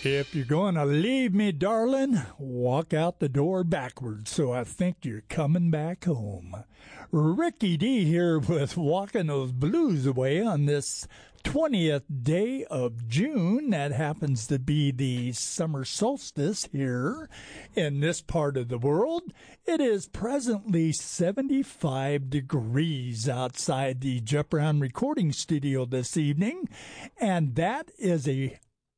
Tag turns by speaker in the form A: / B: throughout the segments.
A: If you're going to leave me, darling, walk out the door backwards so I think you're coming back home. Ricky D here with Walking Those Blues Away on this 20th day of June. That happens to be the summer solstice here in this part of the world. It is presently 75 degrees outside the Jeff Brown recording studio this evening, and that is a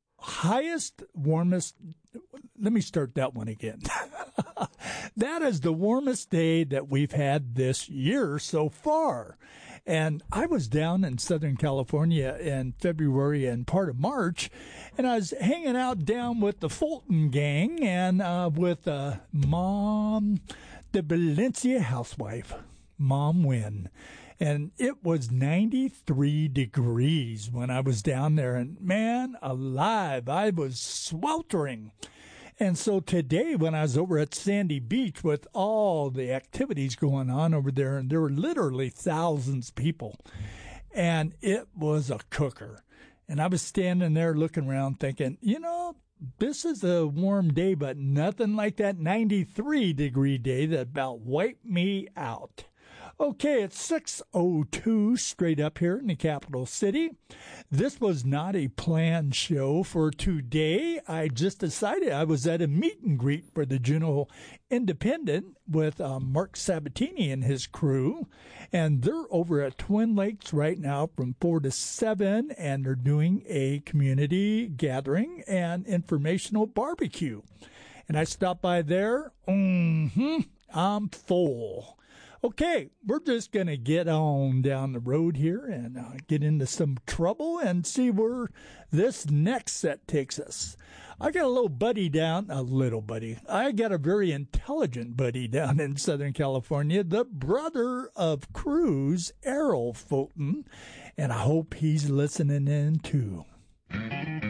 A: warmest, let me start that one again. That is the warmest day that we've had this year so far. And I was down in Southern California in February and part of March, and I was hanging out down with the Fulton gang and with Mom, the Valencia housewife, Mom Wynn. And it was 93 degrees when I was down there. And man alive, I was sweltering. And so today when I was over at Sandy Beach with all the activities going on over there, and there were literally thousands of people, and it was a cooker. And I was standing there looking around thinking, you know, this is a warm day, but nothing like that 93-degree day that about wiped me out. Okay, it's 6:02 straight up here in the capital city. This was not a planned show for today. I just decided I was at a meet and greet for the Juneau Independent with Mark Sabatini and his crew. And they're over at Twin Lakes right now from 4 to 7, and they're doing a community gathering and informational barbecue. And I stopped by there. I'm full. Okay, we're just going to get on down the road here and get into some trouble and see where this next set takes us. I got a very intelligent buddy down in Southern California, the brother of Cruz, Errol Fulton, and I hope he's listening in too.